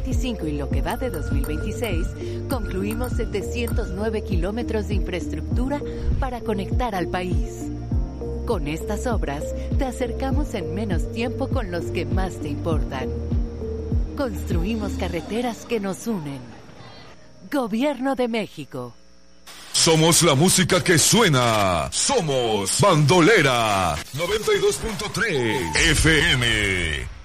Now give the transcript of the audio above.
2025 y lo que va de 2026, concluimos 709 kilómetros de infraestructura para conectar al país. Con estas obras, te acercamos en menos tiempo con los que más te importan. Construimos carreteras que nos unen. Gobierno de México. Somos la música que suena. Somos Bandolera 92.3 FM.